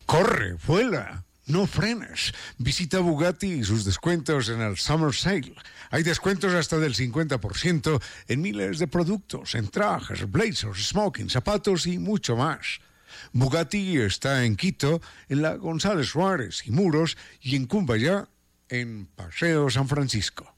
Corre, vuela, no frenes. Visita Bugatti y sus descuentos en el Summer Sale. Hay descuentos hasta del 50% en miles de productos, en trajes, blazers, smoking, zapatos y mucho más. Bugatti está en Quito, en la González Suárez y Muros, y en Cumbayá, en Paseo San Francisco.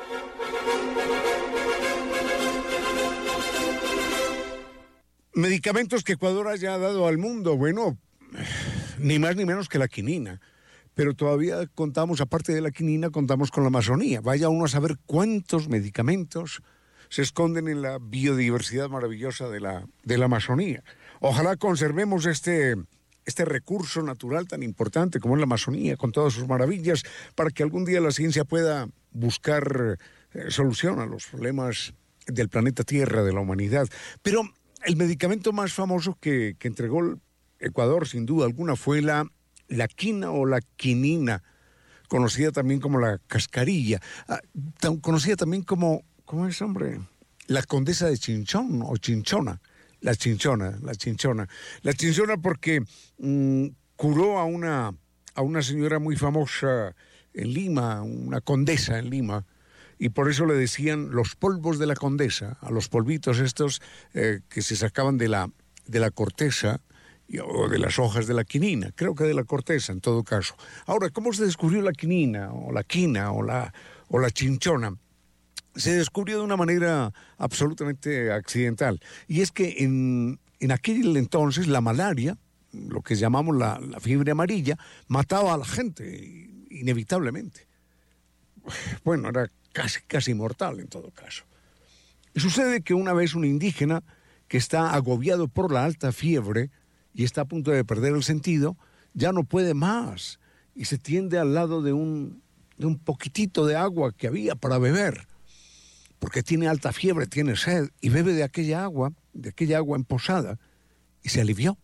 Medicamentos que Ecuador haya dado al mundo, bueno, ni más ni menos que la quinina. Pero todavía contamos, aparte de la quinina, contamos con la Amazonía. Vaya uno a saber cuántos medicamentos se esconden en la biodiversidad maravillosa de la Amazonía. Ojalá conservemos este recurso natural tan importante como es la Amazonía, con todas sus maravillas, para que algún día la ciencia pueda buscar solución a los problemas del planeta Tierra, de la humanidad. Pero el medicamento más famoso que entregó el Ecuador, sin duda alguna, fue la quina o la quinina, conocida también como la cascarilla, conocida también como, ¿cómo es, hombre? La condesa de Chinchón o Chinchona. La chinchona porque curó a una señora muy famosa en Lima, una condesa en Lima, y por eso le decían los polvos de la condesa, a los polvitos estos que se sacaban de la corteza o de las hojas de la quinina, creo que de la corteza en todo caso. Ahora, ¿cómo se descubrió la quinina o la quina o la chinchona? Se descubrió de una manera absolutamente accidental, y es que en aquel entonces la malaria, lo que llamamos la fiebre amarilla, mataba a la gente inevitablemente. Bueno, era casi mortal en todo caso. Y sucede que una vez un indígena que está agobiado por la alta fiebre y está a punto de perder el sentido, ya no puede más y se tiende al lado de un poquitito de agua que había para beber, porque tiene alta fiebre, tiene sed, y bebe de aquella agua emposada, y se alivió.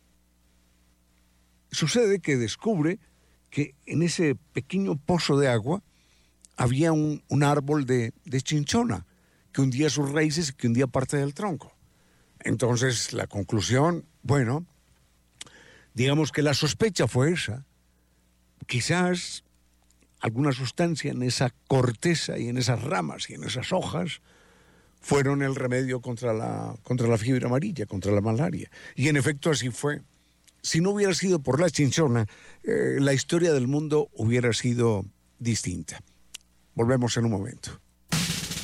Sucede que descubre que en ese pequeño pozo de agua había un árbol de chinchona, que hundía sus raíces y que hundía parte del tronco. Entonces, la conclusión, bueno, digamos que la sospecha fue esa. Quizás alguna sustancia en esa corteza y en esas ramas y en esas hojas fueron el remedio contra la fiebre amarilla, contra la malaria. Y en efecto así fue. Si no hubiera sido por la chinchona, la historia del mundo hubiera sido distinta. Volvemos en un momento.